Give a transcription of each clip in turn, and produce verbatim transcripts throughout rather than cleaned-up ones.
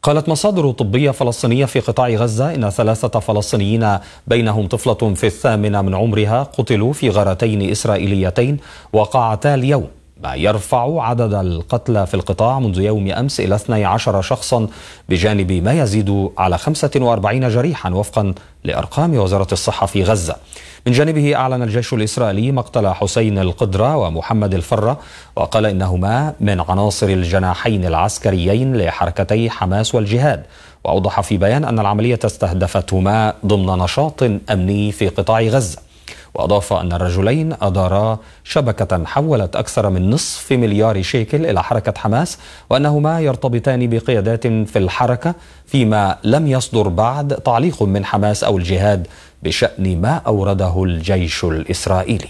قالت مصادر طبية فلسطينية في قطاع غزة إن ثلاثة فلسطينيين بينهم طفلة في الثامنة من عمرها قتلوا في غارتين إسرائيليتين وقعتا اليوم، ما يرفع عدد القتلى في القطاع منذ يوم أمس إلى اثني عشر شخصا، بجانب ما يزيد على خمسة وأربعين جريحا وفقا لأرقام وزارة الصحة في غزة. من جانبه أعلن الجيش الإسرائيلي مقتل حسين القدرة ومحمد الفرة، وقال إنهما من عناصر الجناحين العسكريين لحركتي حماس والجهاد، وأوضح في بيان أن العملية استهدفتهما ضمن نشاط أمني في قطاع غزة. وأضاف أن الرجلين أدارا شبكة حولت أكثر من نصف مليار شيكل إلى حركة حماس، وأنهما يرتبطان بقيادات في الحركة، فيما لم يصدر بعد تعليق من حماس أو الجهاد بشأن ما أورده الجيش الإسرائيلي.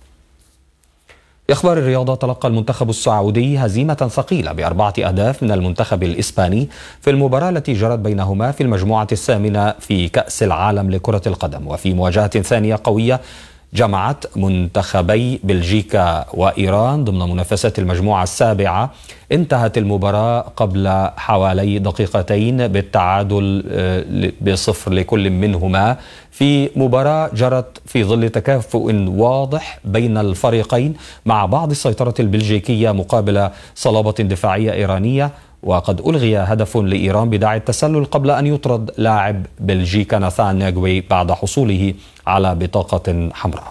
في أخبار الرياضة، تلقى المنتخب السعودي هزيمة ثقيلة بأربعة أهداف من المنتخب الإسباني في المباراة التي جرت بينهما في المجموعة الثامنة في كأس العالم لكرة القدم، وفي مواجهة ثانية قوية جمعت منتخبي بلجيكا وإيران ضمن منافسات المجموعة السابعة. انتهت المباراة قبل حوالي دقيقتين بالتعادل بصفر لكل منهما، في مباراة جرت في ظل تكافؤ واضح بين الفريقين مع بعض السيطرة البلجيكية مقابل صلابة دفاعية إيرانية. وقد ألغي هدف لإيران بداعي التسلل قبل أن يطرد لاعب بلجيكا ناثان ناغوي بعد حصوله على بطاقة حمراء.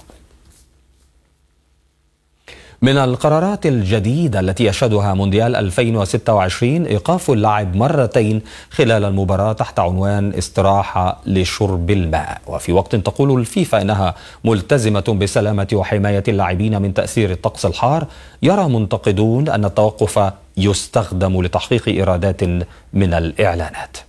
من القرارات الجديدة التي يشهدها مونديال ألفين وستة وعشرين إيقاف اللاعب مرتين خلال المباراة تحت عنوان استراحة لشرب الماء. وفي وقت تقول الفيفا إنها ملتزمة بسلامة وحماية اللاعبين من تأثير الطقس الحار، يرى منتقدون أن التوقف يستخدم لتحقيق إيرادات من الإعلانات.